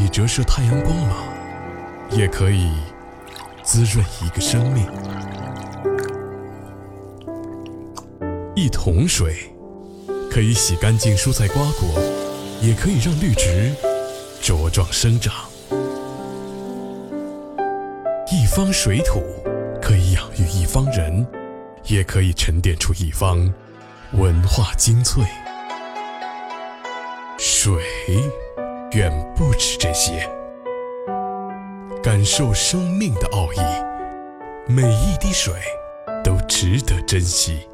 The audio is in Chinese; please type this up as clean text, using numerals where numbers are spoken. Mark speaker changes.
Speaker 1: 以折射太阳光芒，也可以滋润一个生命。一桶水可以洗干净蔬菜瓜果，也可以让绿植茁壮生长。一方水土可以养育一方人，也可以沉淀出一方文化精粹。水远不止这些，感受生命的奥义，每一滴水都值得珍惜。